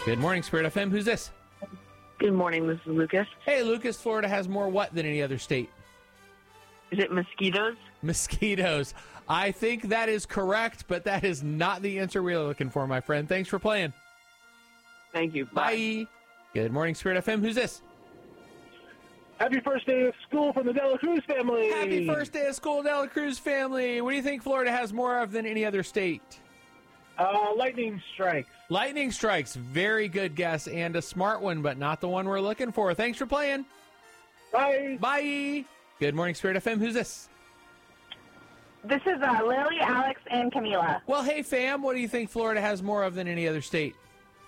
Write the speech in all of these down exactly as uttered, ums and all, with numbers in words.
Good morning, Spirit F M. Who's this? Good morning, this is Lucas. Hey, Lucas, Florida has more what than any other state? Is it mosquitoes? Mosquitoes. I think that is correct, but that is not the answer we are looking for, my friend. Thanks for playing. Thank you. Bye. Bye. Good morning, Spirit F M. Who's this? Happy first day of school from the Dela Cruz family. Happy first day of school, Dela Cruz family. What do you think Florida has more of than any other state? Uh, lightning strikes. Lightning strikes. Very good guess and a smart one, but not the one we're looking for. Thanks for playing. Bye. Bye. Good morning, Spirit F M. Who's this? This is uh, Lily, Alex, and Camila. Well, hey, fam. What do you think Florida has more of than any other state?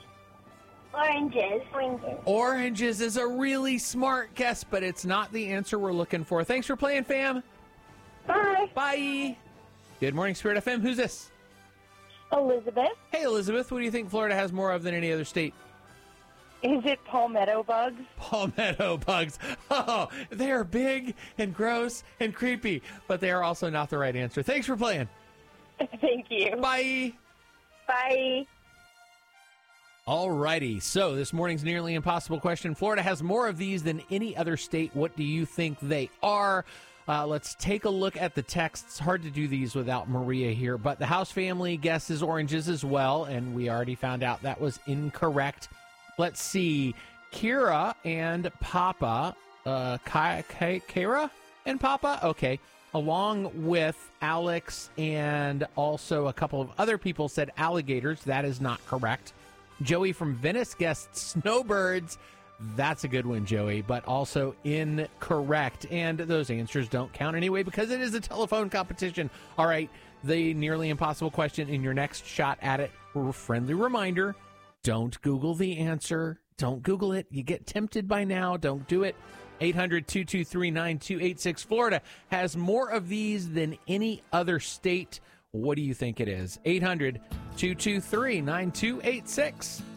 Oranges. Oranges. Oranges is a really smart guess, but it's not the answer we're looking for. Thanks for playing, fam. Bye. Bye. Good morning, Spirit F M. Who's this? Elizabeth. Hey, Elizabeth. What do you think Florida has more of than any other state? Is it palmetto bugs? Palmetto bugs. Oh, they are big and gross and creepy, but they are also not the right answer. Thanks for playing. Thank you. Bye. Bye. Alrighty, so this morning's nearly impossible question. Florida has more of these than any other state. What do you think they are? Uh, let's take a look at the texts. Hard to do these without Maria here, but the House family guesses oranges as well, and we already found out that was incorrect. Let's see. Kira and Papa, uh, Ki- Ki- Kira and Papa? Okay. Along with Alex and also a couple of other people said alligators. That is not correct. Joey from Venice guessed snowbirds. That's a good one, Joey, but also incorrect. And those answers don't count anyway because it is a telephone competition. All right, the nearly impossible question in your next shot at it. Friendly reminder, don't Google the answer. Don't Google it. You get tempted by now. Don't do it. eight hundred, two two three, nine two eight six. Florida has more of these than any other state. What do you think it is? eight hundred, two two three, nine two eight six.